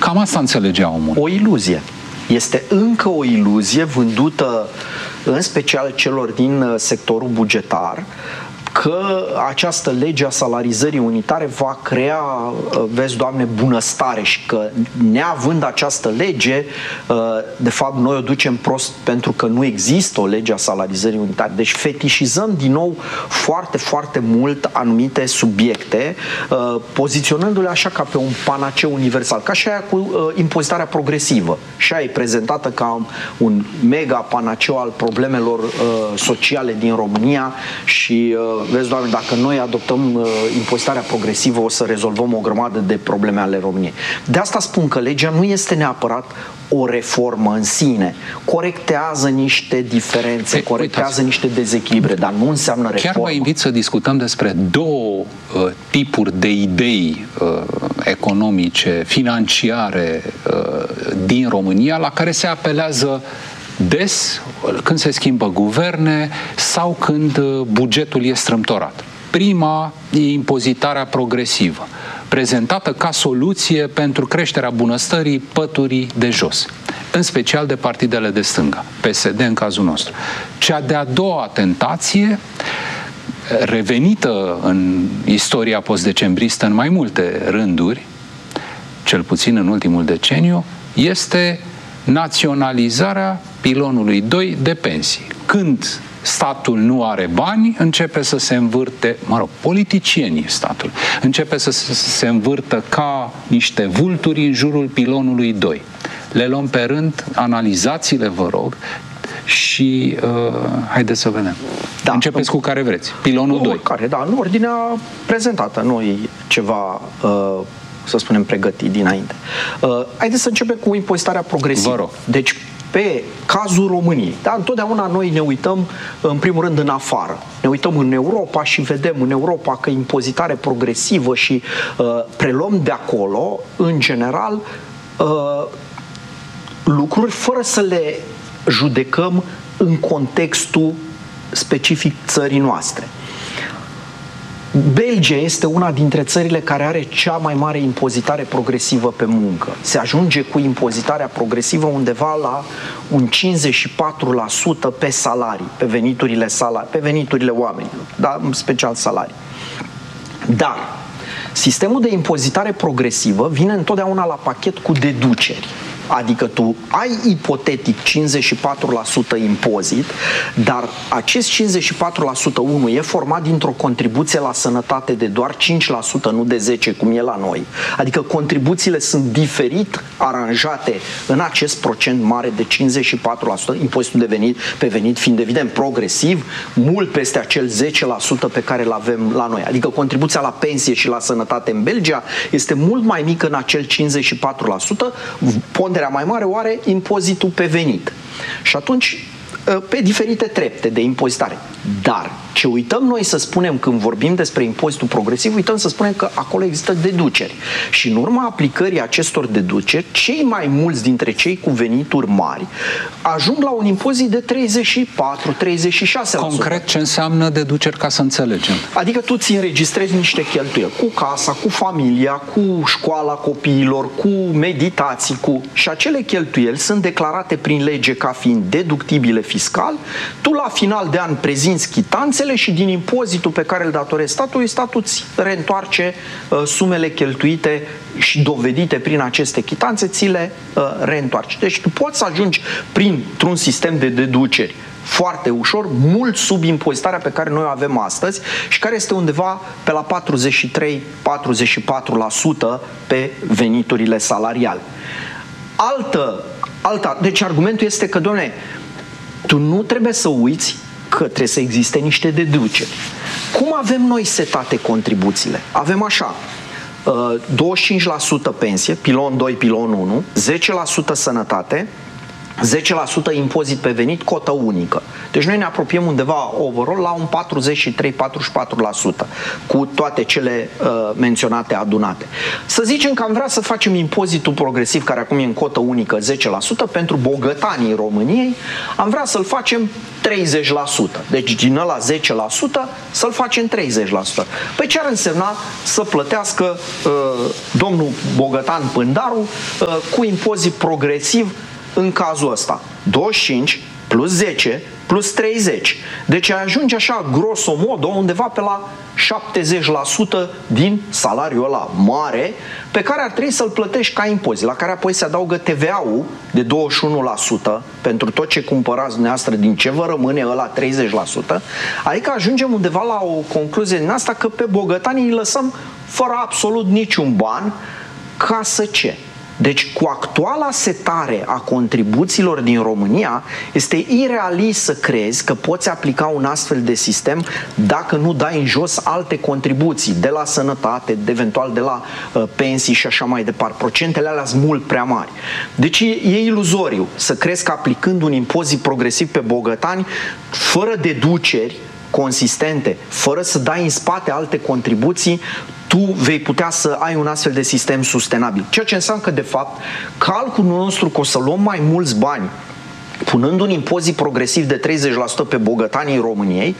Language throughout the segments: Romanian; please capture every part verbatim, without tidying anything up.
Cam asta înțelegea omul. O iluzie. Este încă o iluzie vândută în special celor din sectorul bugetar, că această lege a salarizării unitare va crea, vezi, Doamne, bunăstare și că neavând această lege, de fapt, noi o ducem prost pentru că nu există o lege a salarizării unitare. Deci fetișizăm din nou foarte, foarte mult anumite subiecte, poziționându-le așa ca pe un panaceu universal, ca și aia cu impozitarea progresivă. Și aia e prezentată ca un mega panaceu al problemelor sociale din România și vezi, Doamne, dacă noi adoptăm uh, impozitarea progresivă, o să rezolvăm o grămadă de probleme ale României. De asta spun că legea nu este neapărat o reformă în sine. Corectează niște diferențe, e, corectează uitați, niște dezechilibre, dar nu înseamnă reformă. Chiar vă invit să discutăm despre două uh, tipuri de idei uh, economice, financiare uh, din România, la care se apelează des când se schimbă guverne sau când bugetul e strâmtorat. Prima e impozitarea progresivă, prezentată ca soluție pentru creșterea bunăstării păturii de jos, în special de partidele de stânga, P S D în cazul nostru. Cea de-a doua tentație, revenită în istoria postdecembristă în mai multe rânduri, cel puțin în ultimul deceniu, este naționalizarea pilonului doi de pensii. Când statul nu are bani, începe să se învârte, mă rog, politicienii statul, începe să se învârtă ca niște vulturi în jurul pilonului doi. Le luăm pe rând, analizați-le, vă rog, și uh, haideți să vedem. Da, începeți cu care vreți. Pilonul doi. Care, da, în ordinea prezentată, nu e ceva... Uh, să spunem, pregătit dinainte. Uh, haideți să începem cu impozitarea progresivă. Vă rog. Deci, pe cazul României, da, întotdeauna noi ne uităm, în primul rând, în afară. Ne uităm în Europa și vedem în Europa că impozitare progresivă și uh, preluăm de acolo, în general, uh, lucruri fără să le judecăm în contextul specific țării noastre. Belgia este una dintre țările care are cea mai mare impozitare progresivă pe muncă. Se ajunge cu impozitarea progresivă undeva la un cincizeci și patru la sută pe salarii, pe veniturile salarii, pe veniturile oamenilor, dar în special salarii. Dar sistemul de impozitare progresivă vine întotdeauna la pachet cu deduceri. Adică tu ai ipotetic cincizeci și patru la sută impozit, dar acest cincizeci și patru la sută unu e format dintr-o contribuție la sănătate de doar cinci la sută, nu de zece la sută cum e la noi. Adică contribuțiile sunt diferit aranjate în acest procent mare de cincizeci și patru la sută, impozitul de venit, pe venit fiind evident progresiv, mult peste acel zece la sută pe care îl avem la noi. Adică contribuția la pensie și la sănătate în Belgia este mult mai mică în acel cincizeci și patru la sută, ponderea mai mare o are impozitul pe venit. Și atunci, pe diferite trepte de impozitare. Dar ce uităm noi să spunem când vorbim despre impozitul progresiv, uităm să spunem că acolo există deduceri. Și în urma aplicării acestor deduceri, cei mai mulți dintre cei cu venituri mari ajung la un impozit de treizeci și patru la treizeci și șase la sută. Concret, ce înseamnă deduceri, ca să înțelegem? Adică tu ți înregistrezi niște cheltuieli cu casa, cu familia, cu școala copiilor, cu meditații, cu... și acele cheltuieli sunt declarate prin lege ca fiind deductibile fiscal. Tu la final de an prezinți chitanțele și din impozitul pe care îl datorezi statului, statul îți reîntoarce uh, sumele cheltuite și dovedite prin aceste chitanțe, ți le uh, reîntoarce. Deci tu poți să ajungi printr-un sistem de deduceri foarte ușor, mult sub impozitarea pe care noi o avem astăzi și care este undeva pe la patruzeci și trei la patruzeci și patru la sută pe veniturile salariale. Altă, alta, deci argumentul este că, doamne, tu nu trebuie să uiți că trebuie să existe niște deduceri. Cum avem noi setate contribuțiile? Avem așa, douăzeci și cinci la sută pensie, pilon doi, pilon unu, zece la sută sănătate, zece la sută impozit pe venit, cotă unică. Deci noi ne apropiem undeva overall la un patruzeci și trei - patruzeci și patru la sută cu toate cele uh, menționate adunate. Să zicem că am vrea să facem impozitul progresiv, care acum e în cotă unică zece la sută, pentru bogătanii României, am vrea să-l facem treizeci la sută. Deci din ăla zece la sută să-l facem treizeci la sută. Păi ce ar însemna să plătească uh, domnul bogătan Pândaru uh, cu impozit progresiv în cazul ăsta? douăzeci și cinci plus zece plus treizeci. Deci ajunge așa grosomodo undeva pe la șaptezeci la sută din salariul ăla mare pe care ar trebui să-l plătești ca impozit, la care apoi se adaugă T V A-ul de douăzeci și unu la sută pentru tot ce cumpărați dumneavoastră, din ce vă rămâne ăla treizeci la sută. Adică ajungem undeva la o concluzie din asta că pe bogătanii îi lăsăm fără absolut niciun ban. Ca să ce? Deci cu actuala setare a contribuțiilor din România este irealist să crezi că poți aplica un astfel de sistem dacă nu dai în jos alte contribuții de la sănătate, de eventual de la uh, pensii și așa mai departe. Procentele alea sunt mult prea mari. Deci e, e iluzoriu să crezi că aplicând un impozit progresiv pe bogătani fără deduceri consistente, fără să dai în spate alte contribuții, tu vei putea să ai un astfel de sistem sustenabil. Ceea ce înseamnă că, de fapt, calculul nostru că o să luăm mai mulți bani punând un impozit progresiv de treizeci la sută pe bogătanii României,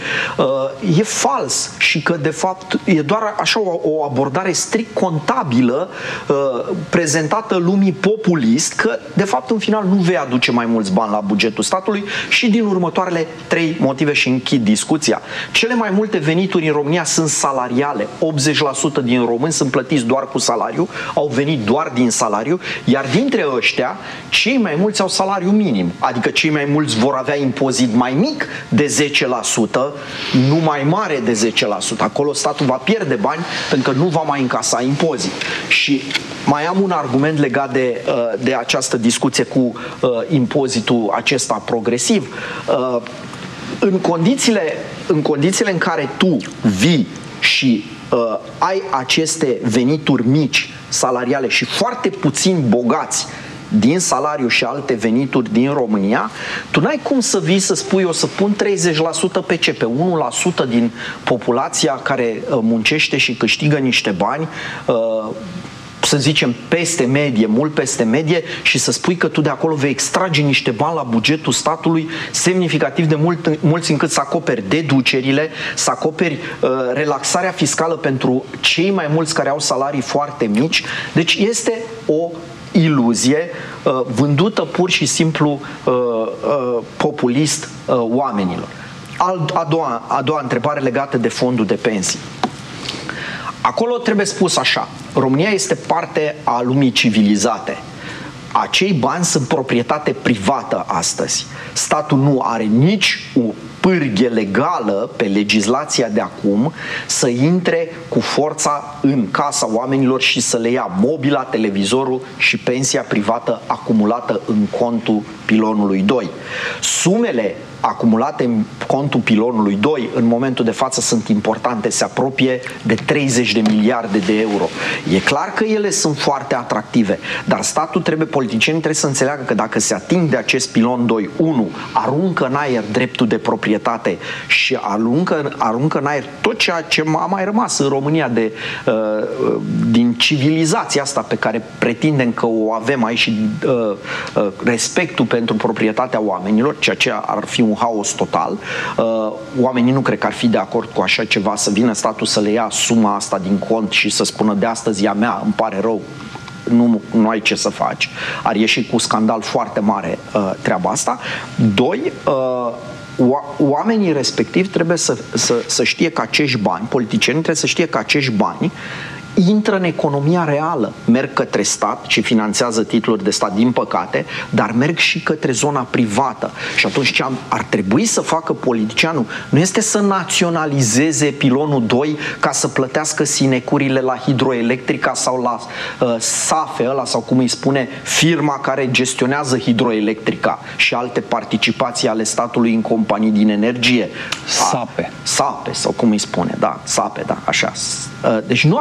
e fals și că, de fapt, e doar așa o, o abordare strict contabilă prezentată lumii populist, că, de fapt, în final nu vei aduce mai mulți bani la bugetul statului și din următoarele trei motive și închid discuția. Cele mai multe venituri în România sunt salariale. optzeci la sută din români sunt plătiți doar cu salariu, au venit doar din salariu, iar dintre ăștia, cei mai mulți au salariu minim, adică cei mai mulți vor avea impozit mai mic de zece la sută, nu mai mare de zece la sută. Acolo statul va pierde bani pentru că nu va mai încasa impozit. Și mai am un argument legat de, de această discuție cu uh, impozitul acesta progresiv. Uh, în, condițiile, în condițiile în care tu vii și uh, ai aceste venituri mici salariale și foarte puțini bogați din salariu și alte venituri din România, tu n-ai cum să vii să spui o să pun treizeci la sută pe ce? Pe unu la sută din populația care muncește și câștigă niște bani, să zicem peste medie, mult peste medie, și să spui că tu de acolo vei extrage niște bani la bugetul statului semnificativ de mult, mulți încât să acoperi deducerile, să acoperi uh, relaxarea fiscală pentru cei mai mulți care au salarii foarte mici. Deci este o iluzie uh, vândută pur și simplu uh, uh, populist uh, oamenilor. A doua, a doua întrebare legată de fondul de pensii. Acolo trebuie spus așa: România este parte a lumii civilizate. Acei bani sunt proprietate privată astăzi. Statul nu are nici o pârghie legală pe legislația de acum să intre cu forța în casa oamenilor și să le ia mobila, televizorul și pensia privată acumulată în contul pilonului doi. Sumele acumulate în contul pilonului doi în momentul de față sunt importante, se apropie de treizeci de miliarde de euro. E clar că ele sunt foarte atractive, dar statul trebuie, politicienii trebuie să înțeleagă că dacă se ating de acest pilon doi, unu, aruncă în aer dreptul de proprietate și aruncă, aruncă în aer tot ceea ce a mai rămas în România de, uh, din civilizația asta pe care pretindem că o avem aici și uh, uh, respectul pentru proprietatea oamenilor, ceea ce ar fi un haos total. Uh, oamenii nu cred că ar fi de acord cu așa ceva, să vină statul să le ia suma asta din cont și să spună de astăzi e a mea, îmi pare rău, nu, nu ai ce să faci. Ar ieși cu scandal foarte mare uh, treaba asta. Doi, uh, oamenii respectivi trebuie să, să, să știe că acești bani, politicienii trebuie să știe că acești bani intră în economia reală, merg către stat, ce finanțează titluri de stat, din păcate, dar merg și către zona privată. Și atunci ce ar trebui să facă politicianul nu este să naționalizeze pilonul doi ca să plătească sinecurile la hidroelectrica sau la uh, SAFE, ăla, sau cum îi spune firma care gestionează hidroelectrica și alte participații ale statului în companii din energie. SAPE. SAPE, sau cum îi spune, da, SAPE, da, așa. Uh, deci nu ar trebui să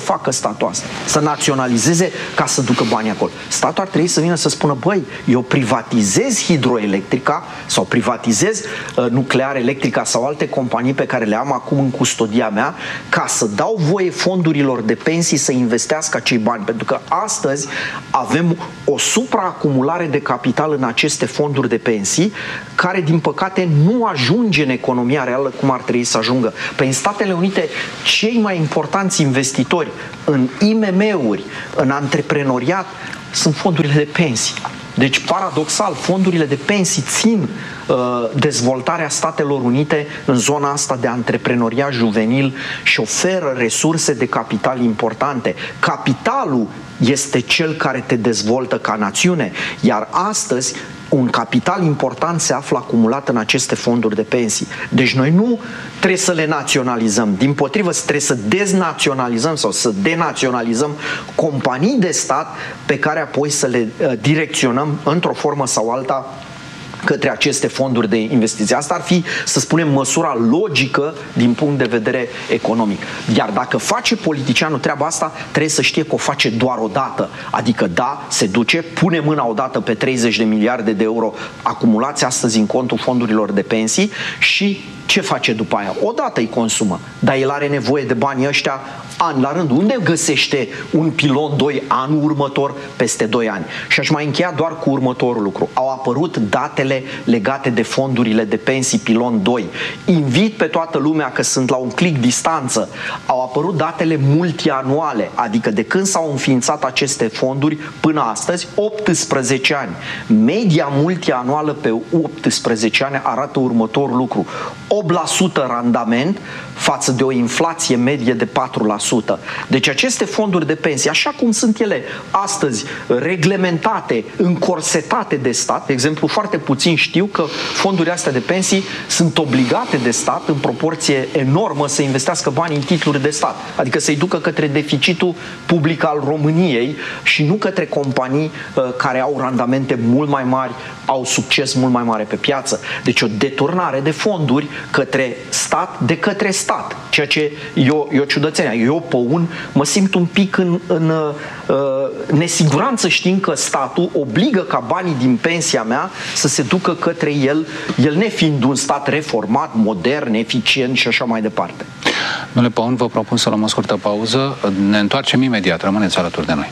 facă statul asta? Să naționalizeze ca să ducă banii acolo. Statul ar trebui să vină să spună, băi, eu privatizez hidroelectrica sau privatizez uh, nuclear electrica sau alte companii pe care le am acum în custodia mea, ca să dau voie fondurilor de pensii să investească acei bani. Pentru că astăzi avem o supraacumulare de capital în aceste fonduri de pensii, care, din păcate, nu ajunge în economia reală cum ar trebui să ajungă. Păi în Statele Unite, cei mai importanți investitori în I M M-uri, în antreprenoriat, sunt fondurile de pensii. Deci, paradoxal, fondurile de pensii țin uh, dezvoltarea Statelor Unite în zona asta de antreprenoriat juvenil și oferă resurse de capital importante. Capitalul este cel care te dezvoltă ca națiune, iar astăzi un capital important se află acumulat în aceste fonduri de pensii. Deci noi nu trebuie să le naționalizăm, dimpotrivă trebuie să deznaționalizăm sau să denaționalizăm companii de stat pe care apoi să le uh, direcționăm într-o formă sau alta către aceste fonduri de investiții. Asta ar fi, să spunem, măsura logică din punct de vedere economic. Iar dacă face politicianul treaba asta, trebuie să știe că o face doar o dată. Adică, da, se duce, pune mâna odată pe treizeci de miliarde de euro acumulați astăzi în contul fondurilor de pensii și ce face după aia? Odată îi consumă, dar el are nevoie de banii ăștia an la rând. Unde găsește un pilon doi anul următor peste doi ani? Și aș mai încheia doar cu următorul lucru. Au apărut datele legate de fondurile de pensii pilon doi. Invit pe toată lumea, că sunt la un click distanță. Au apărut datele multianuale, adică de când s-au înființat aceste fonduri până astăzi, optsprezece ani. Media multianuală pe optsprezece ani arată următorul lucru: opt la sută randament față de o inflație medie de patru la sută. Deci aceste fonduri de pensii, așa cum sunt ele astăzi reglementate, încorsetate de stat, de exemplu, foarte puțin știu că fondurile astea de pensii sunt obligate de stat în proporție enormă să investească bani în titluri de stat, adică să-i ducă către deficitul public al României și nu către companii uh, care au randamente mult mai mari, au succes mult mai mare pe piață. Deci o deturnare de fonduri către stat de către stat, ceea ce eu, eu ciudățenia. Eu pe un mă simt un pic în, în uh, nesiguranță știind că statul obligă ca banii din pensia mea să se ducă către el, el nefiind un stat reformat, modern, eficient și așa mai departe. Domnule Paun, vă propun să luăm o scurtă pauză. Ne întoarcem imediat. Rămâneți alături de noi.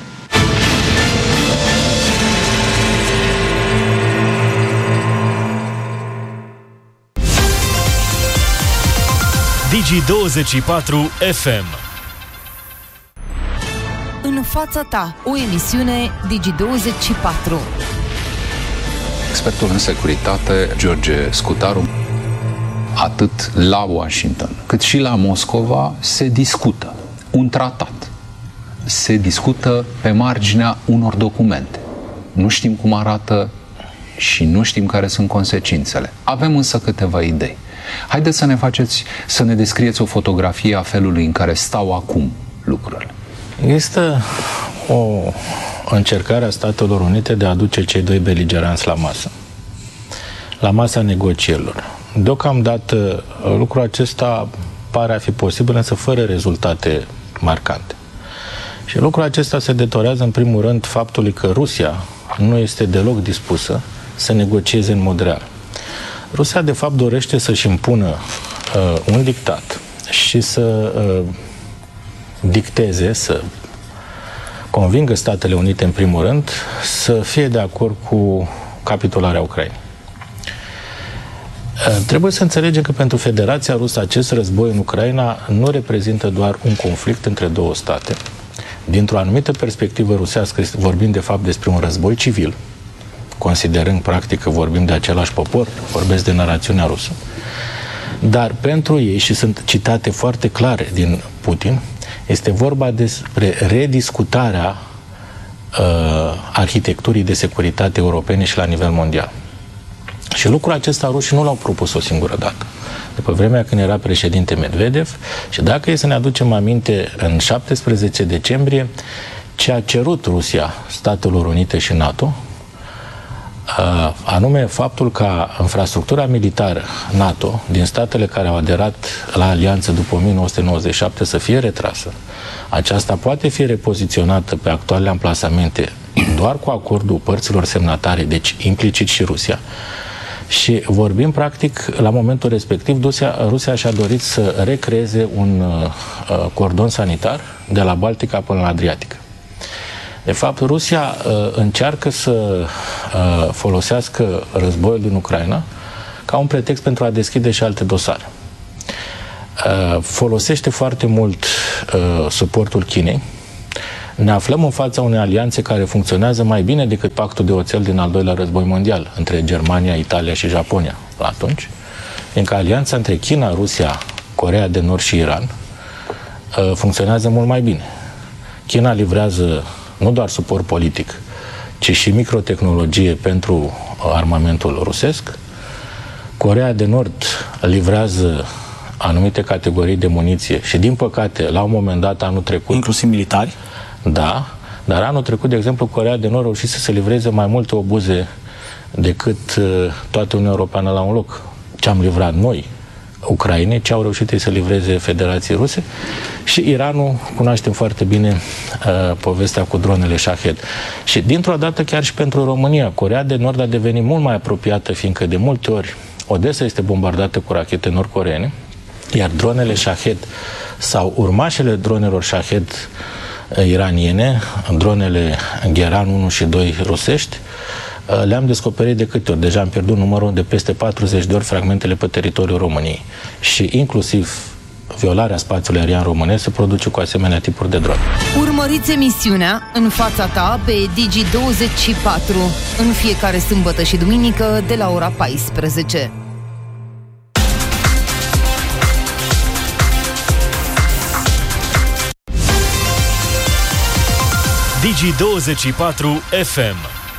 Digi douăzeci și patru F M. În fața ta, o emisiune Digi douăzeci și patru. Expertul în securitate, George Scutaru, atât la Washington cât și la Moscova se discută un tratat. Se discută pe marginea unor documente. Nu știm cum arată și nu știm care sunt consecințele. Avem însă câteva idei. Haideți să ne faceți, să ne descrieți o fotografie a felului în care stau acum lucrurile. Există o încercare a Statelor Unite de a aduce cei doi beligeranți la masă, la masa negocierilor. Deocamdată lucrul acesta pare a fi posibil, însă fără rezultate marcante. Și lucrul acesta se datorează în primul rând faptului că Rusia nu este deloc dispusă să negocieze în mod real. Rusia, de fapt, dorește să-și impună uh, un dictat și să uh, dicteze, să convingă Statele Unite, în primul rând, să fie de acord cu capitularea Ucrainei. Uh, trebuie să înțelegem că pentru Federația Rusă acest război în Ucraina nu reprezintă doar un conflict între două state. Dintr-o anumită perspectivă rusească vorbim, de fapt, despre un război civil, considerând practic că vorbim de același popor, vorbesc de narațiunea rusă. Dar pentru ei, și sunt citate foarte clare din Putin, este vorba despre rediscutarea uh, arhitecturii de securitate europene și la nivel mondial. Și lucrul acesta rușii nu l-au propus o singură dată. După vremea când era președinte Medvedev, și dacă e să ne aducem aminte, în șaptesprezece decembrie, ce a cerut Rusia Statelor Unite și NATO anume faptul ca infrastructura militară NATO din statele care au aderat la alianță după o mie nouă sute nouăzeci și șapte să fie retrasă. Aceasta poate fi repoziționată pe actualele amplasamente doar cu acordul părților semnatare, deci implicit și Rusia. Și vorbim practic, la momentul respectiv, Rusia, Rusia și-a dorit să recreeze un uh, cordon sanitar de la Baltica până la Adriatică. De fapt, Rusia uh, încearcă să uh, folosească războiul din Ucraina ca un pretext pentru a deschide și alte dosare. Uh, folosește foarte mult uh, suportul Chinei. Ne aflăm în fața unei alianțe care funcționează mai bine decât pactul de oțel din al doilea război mondial între Germania, Italia și Japonia la atunci, fiindcă alianța între China, Rusia, Coreea de Nord și Iran uh, funcționează mult mai bine. China livrează nu doar suport politic, ci și microtehnologie pentru armamentul rusesc. Coreea de Nord livrează anumite categorii de muniție și, din păcate, la un moment dat, anul trecut... Inclusiv militari? Da, dar anul trecut, de exemplu, Coreea de Nord a reușit să se livreze mai multe obuze decât uh, toată Uniunea Europeană la un loc. Ce am livrat noi, Ucrainei, ce au reușit ei să livreze Federației Ruse, și Iranul, cunoaștem foarte bine uh, povestea cu dronele Shahed. Și dintr-o dată chiar și pentru România, Coreea de Nord a devenit mult mai apropiată, fiindcă de multe ori Odessa este bombardată cu rachete nord-coreene, iar dronele Shahed sau urmașele dronelor Shahed iraniene, dronele Geran unu și doi rusești, le-am descoperit de câte ori. Deja am pierdut numărul de peste patruzeci de ori fragmentele pe teritoriul României. Și inclusiv violarea spațiului aerian românesc se produce cu asemenea tipuri de drone. Urmăriți emisiunea În fața ta pe Digi douăzeci și patru în fiecare sâmbătă și duminică de la ora paisprezece. Digi douăzeci și patru F M.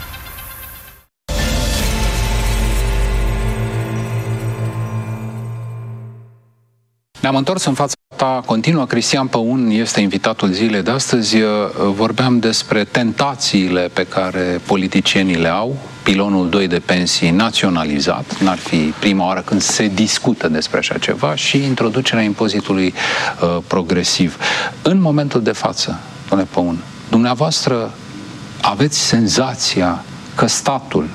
Ne-am întors în fața ta continuă. Cristian Păun este invitatul zilei de astăzi. Vorbeam despre tentațiile pe care politicienii le au. Pilonul doi de pensii naționalizat, n-ar fi prima oară când se discută despre așa ceva, și introducerea impozitului uh, progresiv. În momentul de față, domnule Păun, dumneavoastră aveți senzația că statul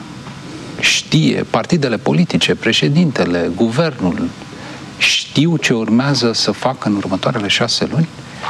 știe, partidele politice, președintele, guvernul, știu ce urmează să facă în următoarele șase luni?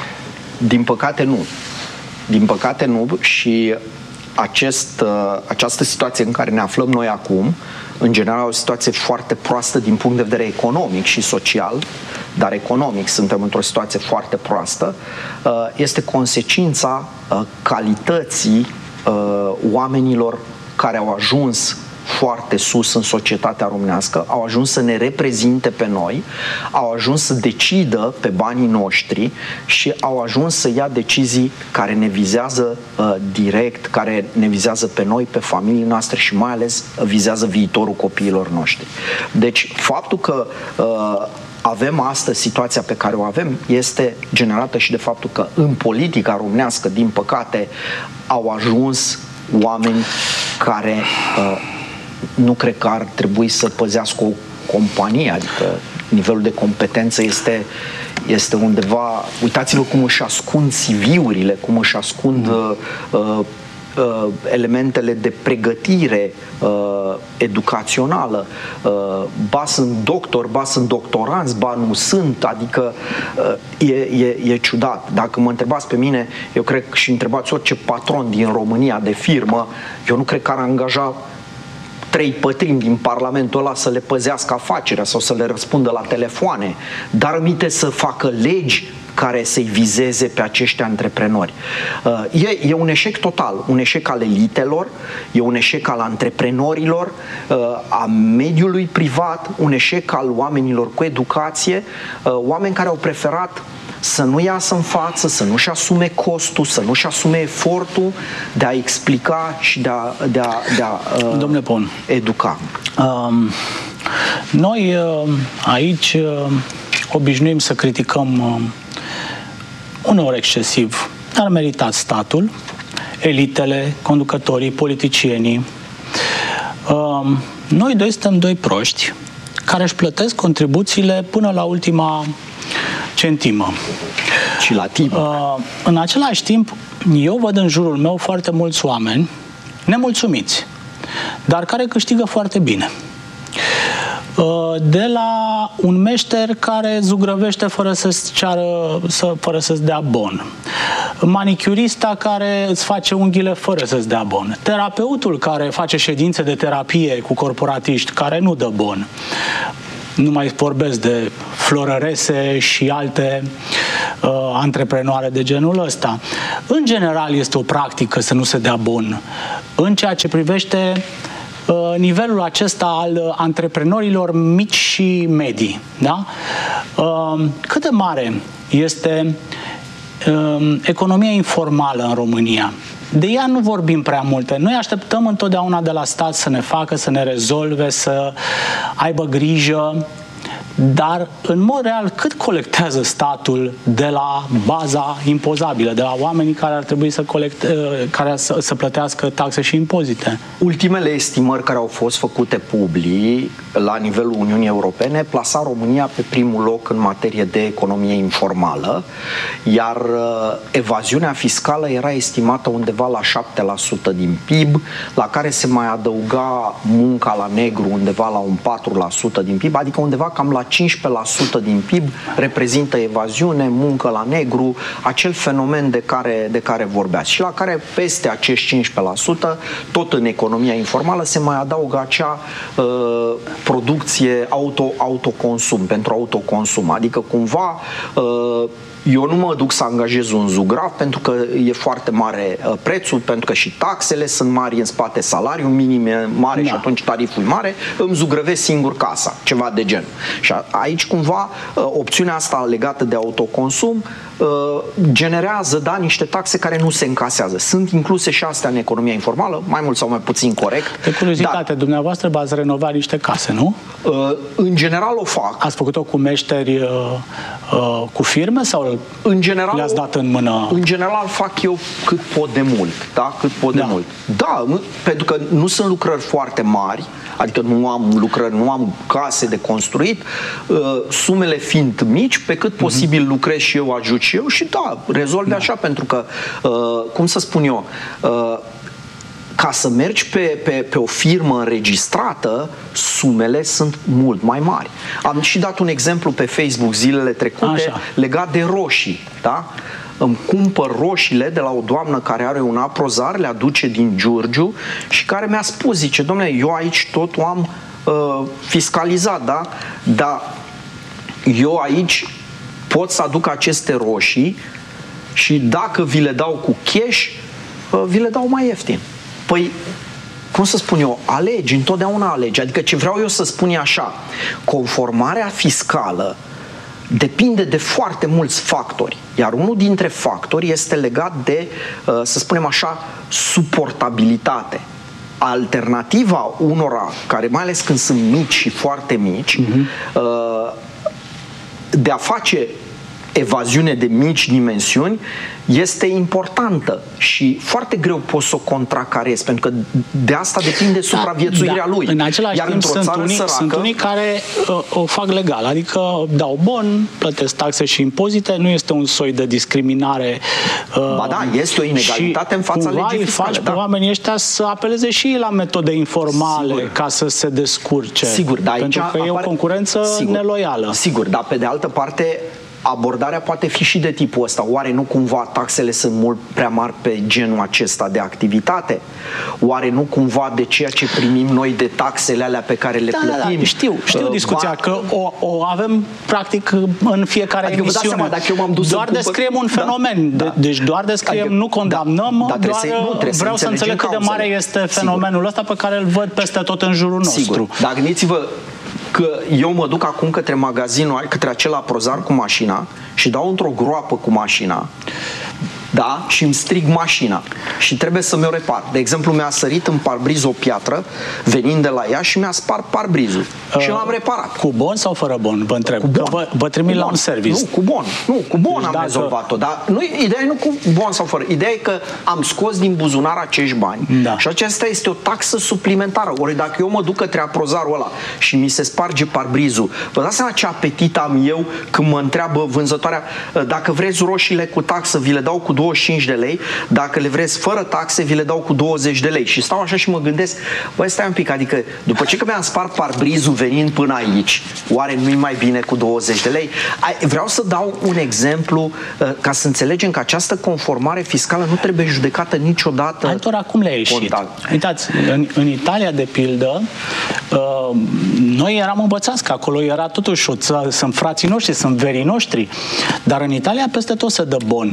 Din păcate nu. Din păcate nu și acest, această situație în care ne aflăm noi acum, în general o situație foarte proastă din punct de vedere economic și social, dar economic suntem într-o situație foarte proastă, este consecința calității oamenilor care au ajuns foarte sus în societatea românească, au ajuns să ne reprezinte pe noi, au ajuns să decidă pe banii noștri și au ajuns să ia decizii care ne vizează uh, direct, care ne vizează pe noi, pe familiile noastre și mai ales vizează viitorul copiilor noștri. Deci faptul că uh, avem astăzi situația pe care o avem este generată și de faptul că în politica românească, din păcate, au ajuns oameni care uh, nu cred că ar trebui să păzească o companie, adică nivelul de competență este, este undeva... Uitați-vă cum își ascund C V-urile, cum își ascund uh, uh, elementele de pregătire uh, educațională. Uh, ba sunt doctor, ba sunt doctoranți, ba nu sunt, adică uh, e, e, e ciudat. Dacă mă întrebați pe mine, eu cred și întrebați orice patron din România de firmă, eu nu cred că ar angaja trei pătrimi din Parlamentul ăla să le păzească afacerea sau să le răspundă la telefoane, dar aminte să facă legi care să-i vizeze pe acești antreprenori. E, e un eșec total, un eșec al elitelor, e un eșec al antreprenorilor, a mediului privat, un eșec al oamenilor cu educație, oameni care au preferat să nu iasă în față, să nu-și asume costul, să nu-și asume efortul de a explica și de a, de a, de a Domnule Păun, educa. Um, noi uh, aici uh, obișnuim să criticăm uh, uneori excesiv, dar meritat statul, elitele, conducătorii, politicienii. Noi doi suntem doi proști care își plătesc contribuțiile până la ultima centimă. Și la timp. În același timp, eu văd în jurul meu foarte mulți oameni nemulțumiți, dar care câștigă foarte bine. De la un meșter care zugrăvește fără să-ți ceară, să, fără să-ți dea bon, manicurista care îți face unghiile fără să-ți dea bon, terapeutul care face ședințe de terapie cu corporatiști care nu dă bon, nu mai vorbesc de florărese și alte uh, antreprenoare de genul ăsta. În general este o practică să nu se dea bon în ceea ce privește nivelul acesta al antreprenorilor mici și medii. Da? Cât de mare este economia informală în România? De ea nu vorbim prea multe. Noi așteptăm întotdeauna de la stat să ne facă, să ne rezolve, să aibă grijă. Dar, în mod real, cât colectează statul de la baza impozabilă, de la oamenii care ar trebui să, colecte, care să, să plătească taxe și impozite? Ultimele estimări care au fost făcute public la nivelul Uniunii Europene plasa România pe primul loc în materie de economie informală, iar evaziunea fiscală era estimată undeva la șapte la sută din P I B, la care se mai adăuga munca la negru undeva la un patru la sută din P I B, adică undeva cam la cincisprezece la sută din P I B reprezintă evaziune, muncă la negru, acel fenomen de care, de care vorbeați. Și la care peste acești cincisprezece la sută, tot în economia informală, se mai adaugă acea uh, producție auto, autoconsum, pentru autoconsum. Adică cumva uh, eu nu mă duc să angajez un zugrav pentru că e foarte mare uh, prețul, pentru că și taxele sunt mari în spate, salariul minim e mare, da, și atunci tariful e mare, îmi zugrăvesc singur casa, ceva de genul. Și aici cumva uh, opțiunea asta legată de autoconsum uh, generează, da, niște taxe care nu se încasează. Sunt incluse și astea în economia informală, mai mult sau mai puțin corect. De curiozitate, dar, dumneavoastră v-ați renovat niște case, nu? Uh, în general o fac. Ați făcut-o cu meșteri uh, uh, cu firme sau în general, le-ați dat în mână? În general fac eu cât pot de mult, da? Cât pot da. de mult. Da, pentru că nu sunt lucrări foarte mari, adică nu am lucrări, nu am case de construit, uh, sumele fiind mici, pe cât posibil mm-hmm. lucrez și eu, ajut și eu și da, rezolvi da. așa, pentru că, uh, cum să spun eu, uh, ca să mergi pe, pe, pe o firmă înregistrată, sumele sunt mult mai mari. Am și dat un exemplu pe Facebook zilele trecute Așa. legat de roșii. Da? Îmi cumpăr roșiile de la o doamnă care are un aprozar, le aduce din Giurgiu și care mi-a spus, zice, dom'le, eu aici tot o am uh, fiscalizat, da? Dar eu aici pot să aduc aceste roșii și dacă vi le dau cu cash, uh, vi le dau mai ieftin. Păi, cum să spun eu, alegi, întotdeauna alegi. Adică ce vreau eu să spun e așa, conformarea fiscală depinde de foarte mulți factori, iar unul dintre factori este legat de, să spunem așa, suportabilitate. Alternativa unora, care mai ales când sunt mici și foarte mici, uh-huh. de a face evaziune de mici dimensiuni este importantă și foarte greu poți să o contracarezi, pentru că de asta depinde supraviețuirea da, lui. În același Iar timp sunt unii, săracă, sunt unii care uh, o fac legal, adică dau bon, plătesc taxe și impozite, nu este un soi de discriminare. Uh, ba da, este o inegalitate în fața legii fiscale. Faci da. pe oamenii ăștia să apeleze și la metode informale Sigur. ca să se descurce. Sigur, da, pentru că apare... e o concurență Sigur. neloială. Sigur, dar pe de altă parte abordarea poate fi și de tipul ăsta. Oare nu cumva taxele sunt mult prea mari pe genul acesta de activitate? Oare nu cumva de ceea ce primim noi de taxele alea pe care le da, plătim? Da, da. Știu, știu uh, discuția, că o, o avem practic în fiecare adică emisiune. Seama, dacă eu m-am dus doar descriem un fenomen. Da, da. Deci doar descriem, adică, nu condamnăm, da, doar să, nu, vreau să înțeleg cât de mare este fenomenul Sigur. ăsta pe care îl văd peste tot în jurul nostru. Sigur. Dar gândiți-vă că eu mă duc acum către magazinul, către acel aprozar cu mașina și dau într-o groapă cu mașina. da? Și îmi strig mașina și trebuie să mi-o repar. De exemplu, mi-a sărit în parbriz o piatră venind de la ea și mi-a spart parbrizul uh, și l-am reparat. Cu bon sau fără bon? Vă întreb. Cu bon. Că vă, vă trimit la un serviciu. Nu, cu bon. Nu, cu bon deci am dacă... rezolvat-o. Dar nu, ideea e nu cu bon sau fără. Ideea e că am scos din buzunar acești bani da. și aceasta este o taxă suplimentară. Ori dacă eu mă duc către aprozarul ăla și mi se sparge parbrizul, vă dați seama ce apetit am eu când mă întreabă vânzătoarea dacă vreți roșiile cu taxă, vi le dau cu douăzeci și cinci de lei, dacă le vreți fără taxe, vi le dau cu douăzeci de lei. Și stau așa și mă gândesc, băi, stai un pic, adică după ce că mi-am spart parbrizul venind până aici, oare nu-i mai bine cu douăzeci de lei? Vreau să dau un exemplu ca să înțelegem că această conformare fiscală nu trebuie judecată niciodată. Altora cum le-a ieșit? Contact. Uitați, în, în Italia, de pildă, uh, noi eram învățați că acolo era totuși, sunt frații noștri, sunt verii noștri, dar în Italia peste tot se dă bon.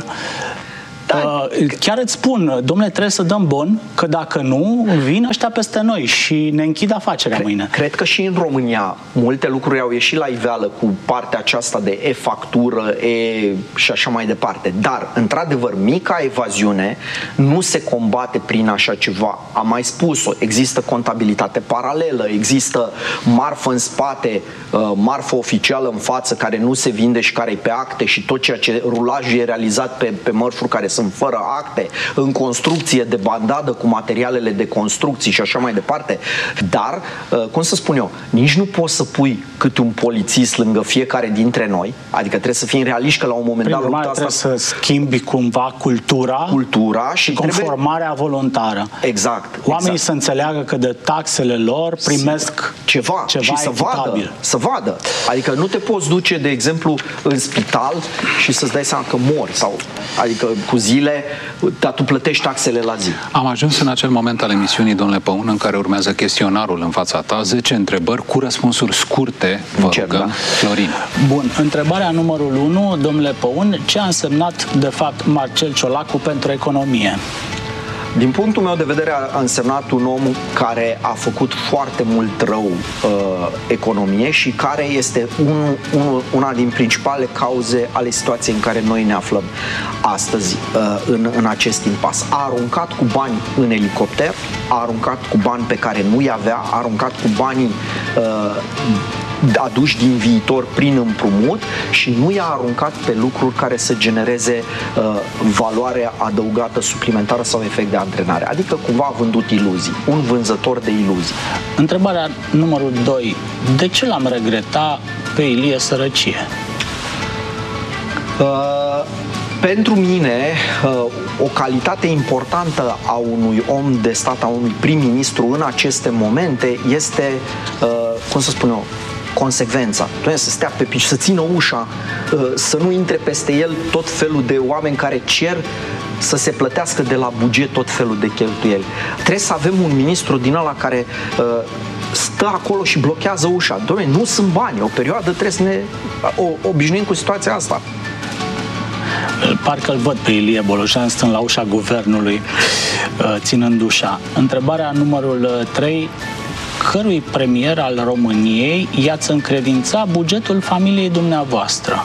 Da. Chiar îți spun, domnule, trebuie să dăm bon, că dacă nu, vin ăștia peste noi și ne închid afacerea cred, mâine. Cred că și în România multe lucruri au ieșit la iveală cu partea aceasta de e-factură, e și așa mai departe. Dar, într-adevăr, mica evaziune nu se combate prin așa ceva. Am mai spus-o, există contabilitate paralelă, există marfă în spate, marfă oficială în față care nu se vinde și care e pe acte și tot ceea ce rulaj e realizat pe, pe mărfuri care sunt fără acte, în construcție de bandadă cu materialele de construcții și așa mai departe. Dar, cum să spun eu, nici nu poți să pui câte un polițist lângă fiecare dintre noi, adică trebuie să fim realiști că la un moment dat lupta asta... trebuie să schimbi cumva cultura, cultura și conformarea trebuie... voluntară. Exact. Oamenii exact. să înțeleagă că de taxele lor primesc ceva, ceva și să vadă, să vadă. Adică nu te poți duce, de exemplu, în spital și să-ți dai seama că mori sau, adică cu zile, dar tu plătești taxele la zi. Am ajuns în acel moment al emisiunii, domnule Păun, în care urmează chestionarul în fața ta, zece întrebări cu răspunsuri scurte, vă Încep, rugăm. Da. Florin. Bun, întrebarea numărul unu, domnule Păun, ce a însemnat, de fapt, Marcel Ciolacu pentru economie? Din punctul meu de vedere a însemnat un om care a făcut foarte mult rău uh, economie și care este un, un, una din principalele cauze ale situației în care noi ne aflăm astăzi uh, în, în acest impas. A aruncat cu bani în elicopter, a aruncat cu bani pe care nu-i avea, a aruncat cu banii uh, aduși din viitor prin împrumut și nu i-a aruncat pe lucruri care să genereze uh, valoare adăugată suplimentară sau efect de antrenare. Adică cumva a vândut iluzii. Un vânzător de iluzii. Întrebarea numărul doi. De ce l-am regretat pe Ilie Sărăcie? Uh, pentru mine, uh, o calitate importantă a unui om de stat, a unui prim-ministru în aceste momente este, uh, cum să spun eu, consecvența. Trebuie să stea pe picior, să țină ușa, să nu intre peste el tot felul de oameni care cer să se plătească de la buget tot felul de cheltuieli. Trebuie să avem un ministru din ăla care stă acolo și blochează ușa. Doamne, nu sunt bani, o perioadă trebuie să ne obișnuim cu situația asta. Parcă îl văd pe Ilie Bolojan stând la ușa guvernului, ținând ușa. Întrebarea numărul trei. Cărui premier al României i-ați încredința bugetul familiei dumneavoastră?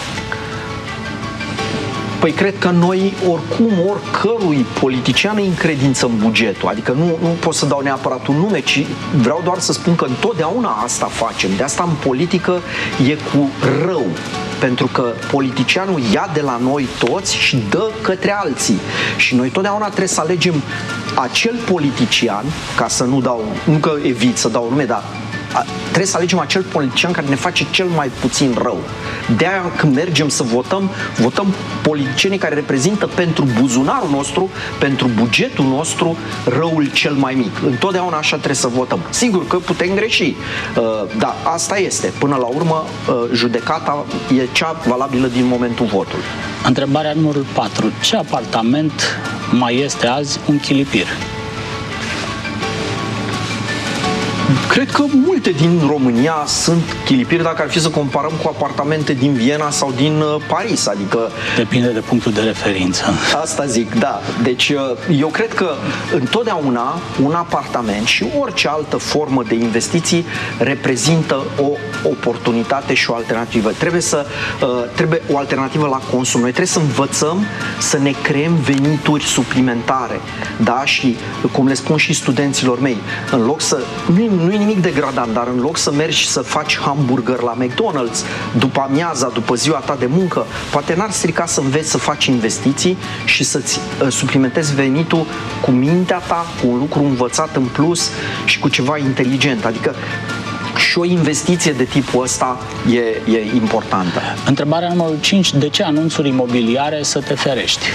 Păi cred că noi oricum, oricărui politician îi încredințăm bugetul. Adică nu, nu pot să dau neapărat un nume, ci vreau doar să spun că întotdeauna asta facem. De asta în politică e cu rău. Pentru că politicianul ia de la noi toți și dă către alții. Și noi totdeauna trebuie să alegem acel politician, ca să nu dau, nu că evit să dau nume, dar trebuie să alegem acel politician care ne face cel mai puțin rău. De-aia când mergem să votăm, votăm politicienii care reprezintă pentru buzunarul nostru, pentru bugetul nostru, răul cel mai mic. Întotdeauna așa trebuie să votăm. Sigur că putem greși, dar asta este. Până la urmă, judecata e cea valabilă din momentul votului. Întrebarea numărul patru. Ce apartament mai este azi un chilipir? Cred că multe din România sunt chilipiri dacă ar fi să comparăm cu apartamente din Viena sau din Paris, adică... Depinde de punctul de referință. Asta zic, da. Deci eu cred că întotdeauna un apartament și orice altă formă de investiții reprezintă o oportunitate și o alternativă. Trebuie să trebuie o alternativă la consum. Noi trebuie să învățăm să ne creăm venituri suplimentare. Da? Și cum le spun și studenților mei, în loc să... Nu, nu e nimic degradant, dar în loc să mergi să faci hamburger la McDonald's după amiaza, după ziua ta de muncă, poate n-ar strica să înveți să faci investiții și să-ți uh, suplimentezi venitul cu mintea ta, cu un lucru învățat în plus și cu ceva inteligent. Adică și o investiție de tipul ăsta e, e importantă. Întrebarea numărul cinci. De ce anunțuri imobiliare să te ferești?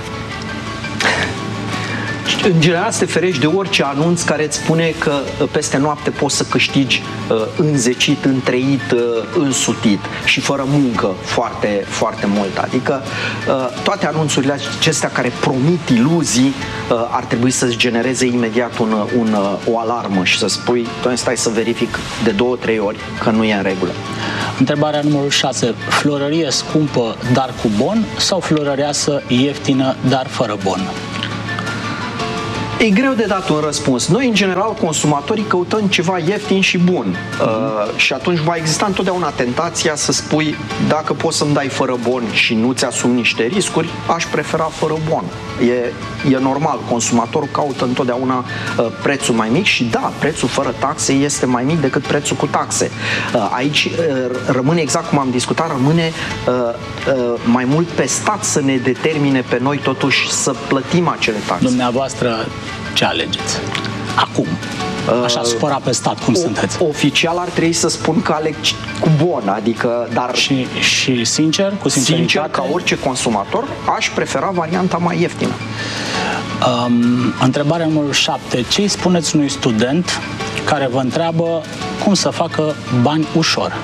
În general să te ferești de orice anunț care îți spune că peste noapte poți să câștigi uh, înzecit, întreit, uh, însutit și fără muncă foarte, foarte mult. Adică uh, toate anunțurile acestea care promit iluzii uh, ar trebui să-ți genereze imediat un, un, o alarmă și să spui, doamne, stai să verific de două, trei ori că nu e în regulă. Întrebarea numărul șase. Florărie scumpă, dar cu bon, sau florăreasă ieftină, dar fără bon? E greu de dat un răspuns. Noi, în general, consumatorii căutăm ceva ieftin și bun. Uh, și atunci va exista întotdeauna tentația să spui, dacă poți să-mi dai fără bon și nu ți-asumi niște riscuri, aș prefera fără bon. E, e normal, consumatorul caută întotdeauna uh, prețul mai mic și da, prețul fără taxe este mai mic decât prețul cu taxe. Uh, aici uh, rămâne, exact cum am discutat, rămâne uh, uh, mai mult pe stat să ne determine pe noi totuși să plătim acele taxe. Dumneavoastră, ce alegeți? Acum. Așa supăra pe stat, cum o, sunteți? Oficial ar trebui să spun că aleg cu bon, adică, dar... Și, și sincer, cu sinceritate? Sincer, ca orice consumator, aș prefera varianta mai ieftină. Um, întrebarea numărul șapte. Ce îi spuneți unui student care vă întreabă cum să facă bani ușor?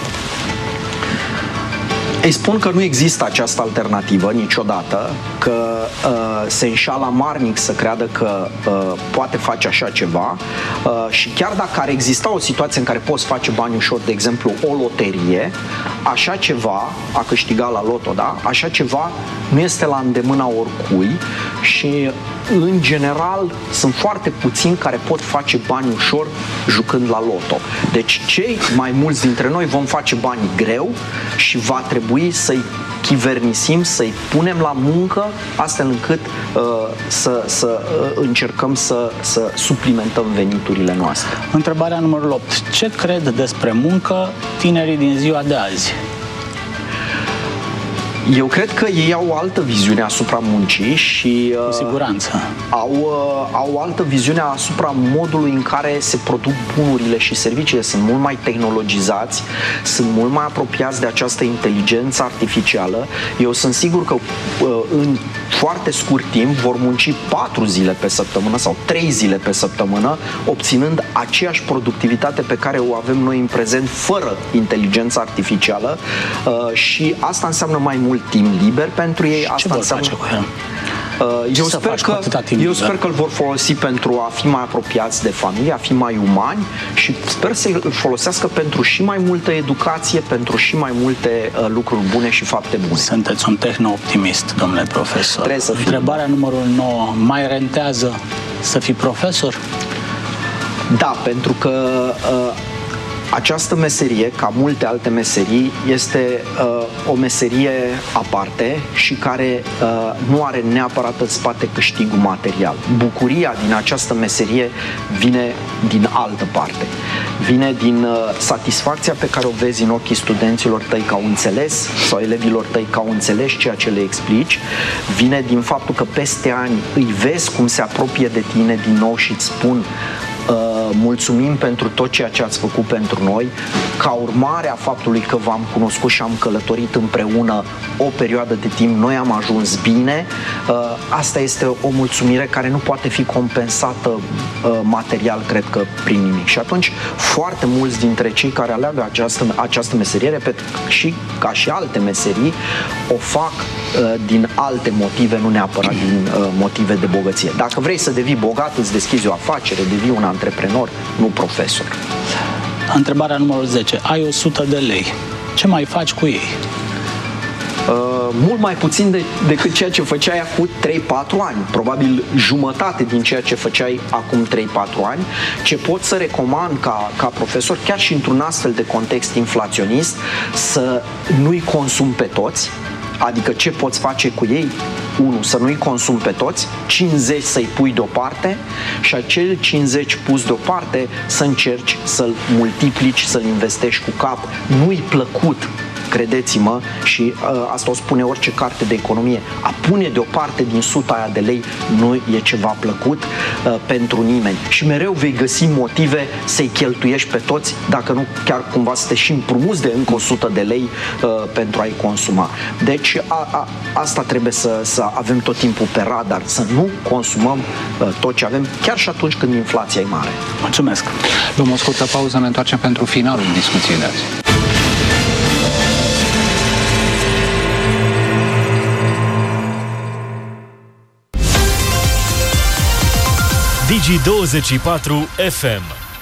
Îi spun că nu există această alternativă niciodată, că uh, se înșală amarnic să creadă că uh, poate face așa ceva uh, și chiar dacă ar exista o situație în care poți face bani ușor, de exemplu o loterie, așa ceva, a câștiga la loto, da? Așa ceva nu este la îndemâna oricui și în general sunt foarte puțini care pot face bani ușor jucând la loto. Deci cei mai mulți dintre noi vom face bani greu și va trebui să-i chivernisim, să-i punem la muncă astfel încât uh, să, să uh, încercăm să, să suplimentăm veniturile noastre. Întrebarea numărul opt. Ce cred despre muncă tinerii din ziua de azi? Eu cred că ei au o altă viziune asupra muncii și cu siguranță au, au o altă viziune asupra modului în care se produc bunurile și serviciile. Sunt mult mai tehnologizați, sunt mult mai apropiați de această inteligență artificială. Eu sunt sigur că în foarte scurt timp vor munci patru zile pe săptămână sau trei zile pe săptămână, obținând aceeași productivitate pe care o avem noi în prezent fără inteligența artificială și asta înseamnă mai mult timp liber pentru ei. Asta ce vor înseamnă... face cu el? Uh, eu sper că, eu sper că îl vor folosi pentru a fi mai apropiați de familie, a fi mai umani și sper să îl folosească pentru și mai multă educație, pentru și mai multe uh, lucruri bune și fapte bune. Sunteți un tehno-optimist, domnule profesor. Trebuie să fii. Întrebarea numărul nouă. Mai rentează să fii profesor? Da, pentru că uh, această meserie, ca multe alte meserii, este uh, o meserie aparte și care uh, nu are neapărat în spate câștigul material. Bucuria din această meserie vine din altă parte. Vine din uh, satisfacția pe care o vezi în ochii studenților tăi că au înțeles sau elevilor tăi că au înțeles ceea ce le explici. Vine din faptul că peste ani îi vezi cum se apropie de tine din nou și îți spun Uh, mulțumim pentru tot ceea ce ați făcut pentru noi, ca urmare a faptului că v-am cunoscut și am călătorit împreună o perioadă de timp, noi am ajuns bine. Uh, asta este o mulțumire care nu poate fi compensată uh, material, cred că, prin nimic. Și atunci, foarte mulți dintre cei care aleagă această, această meserie, repet, și ca și alte meserii, o fac uh, din alte motive, nu neapărat din uh, motive de bogăție. Dacă vrei să devii bogat, îți deschizi o afacere, devii un antreprenor, nu profesor. Întrebarea numărul zece. Ai o sută de lei. Ce mai faci cu ei? Uh, mult mai puțin de, decât ceea ce făceai acum trei patru ani. Probabil jumătate din ceea ce făceai acum trei patru ani. Ce pot să recomand ca, ca profesor, chiar și într-un astfel de context inflaționist, să nu-i consumi pe toți. Adică ce poți face cu ei? unu. Să nu-i consumi pe toți, cincizeci să-i pui deoparte și acel cincizeci pus deoparte să încerci să-l multiplici, să-l investești cu cap. Nu-i plăcut, credeți-mă, și uh, asta o spune orice carte de economie, a pune deoparte din suta aia de lei nu e ceva plăcut uh, pentru nimeni. Și mereu vei găsi motive să-i cheltuiești pe toți, dacă nu chiar cumva să te și împrumuți de încă o sută de lei uh, pentru a-i consuma. Deci a, a, asta trebuie să, să avem tot timpul pe radar, să nu consumăm uh, tot ce avem, chiar și atunci când inflația e mare. Mulțumesc! Luăm o scurtă pauză, ne întoarcem pentru finalul discuției de azi. Digi douăzeci și patru F M.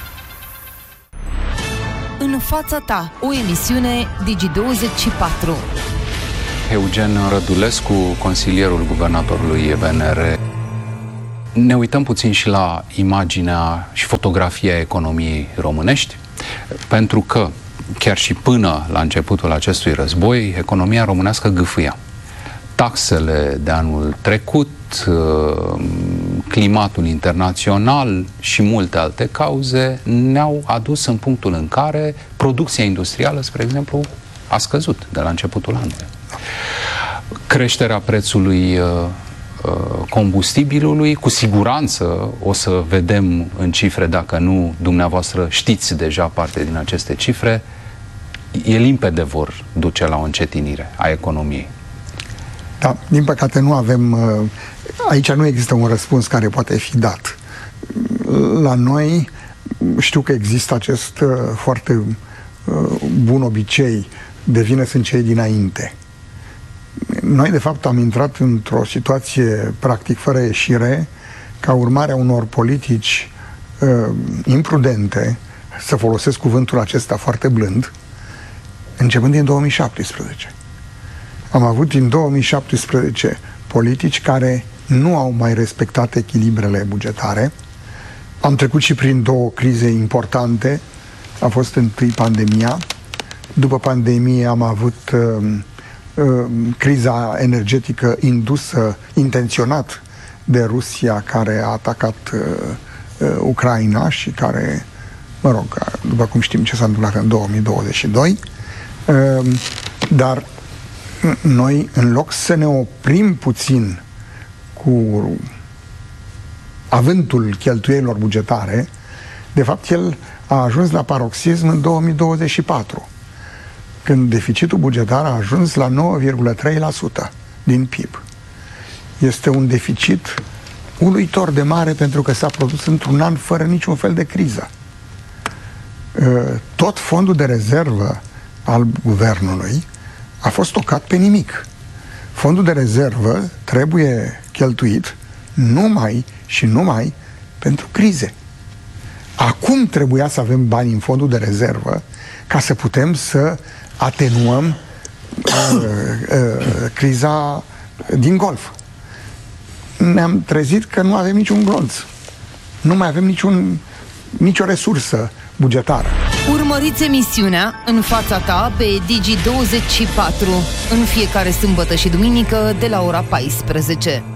În fața ta, o emisiune Digi douăzeci și patru. Eugen Rădulescu, consilierul guvernatorului V N R. Ne uităm puțin și la imaginea și fotografia economiei românești, pentru că chiar și până la începutul acestui război, economia românească gâfâia. Taxele de anul trecut, climatul internațional și multe alte cauze ne-au adus în punctul în care producția industrială, spre exemplu, a scăzut de la începutul anului. Creșterea prețului combustibilului, cu siguranță o să vedem în cifre, dacă nu dumneavoastră știți deja parte din aceste cifre, e limpede vor duce la o încetinire a economiei. Da, din păcate nu avem, aici nu există un răspuns care poate fi dat. La noi știu că există acest foarte bun obicei de vină sunt cei dinainte. Noi de fapt am intrat într-o situație practic fără ieșire ca urmare a unor politici imprudente, să folosesc cuvântul acesta foarte blând, începând din două mii șaptesprezece. Am avut din două mii șaptesprezece politici care nu au mai respectat echilibrele bugetare. Am trecut și prin două crize importante. A fost întâi pandemia. După pandemie am avut uh, uh, criza energetică indusă intenționat de Rusia, care a atacat uh, uh, Ucraina și care, mă rog, după cum știm ce s-a întâmplat în două mii douăzeci și doi. Uh, dar noi, în loc să ne oprim puțin cu avântul cheltuielilor bugetare, de fapt el a ajuns la paroxism în două mii douăzeci și patru, când deficitul bugetar a ajuns la nouă virgulă trei la sută din P I B. Este un deficit uluitor de mare pentru că s-a produs într-un an fără niciun fel de criză. Tot fondul de rezervă al guvernului a fost tocat pe nimic. Fondul de rezervă trebuie cheltuit numai și numai pentru crize. Acum trebuia să avem bani în fondul de rezervă ca să putem să atenuăm uh, uh, criza din Golf. Ne-am trezit că nu avem niciun glonț. Nu mai avem niciun, nicio resursă bugetară. Urmăriți emisiunea În fața ta pe Digi douăzeci și patru în fiecare sâmbătă și duminică de la ora paisprezece.